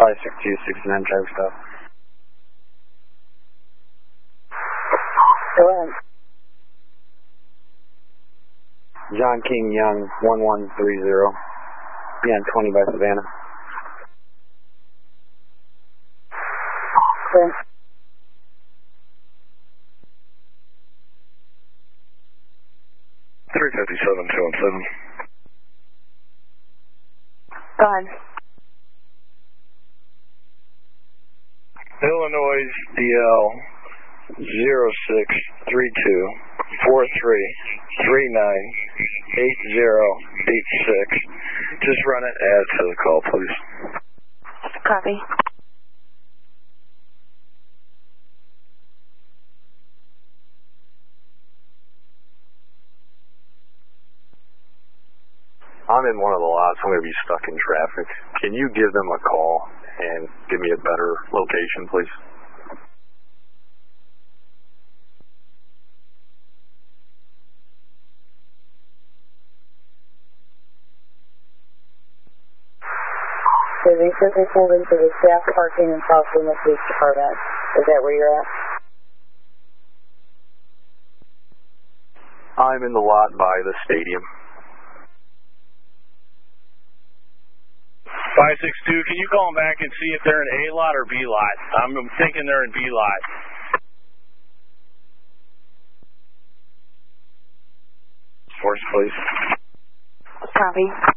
56269 driver stop. Go ahead. John King Young 1130. Beyond 20 by Savannah. Okay. $357,217. Go ahead. Illinois DL 063243398086. Just run it, add to the call, please. Copy. I'm in one of the lots. I'm going to be stuck in traffic. Can you give them a call and give me a better location, please? So they said they pulled into the staff parking in South Lima Police Department. Is that where you're at? I'm in the lot by the stadium. 562, can you call them back and see if they're in A lot or B lot? I'm thinking they're in B lot. Force, please. Copy.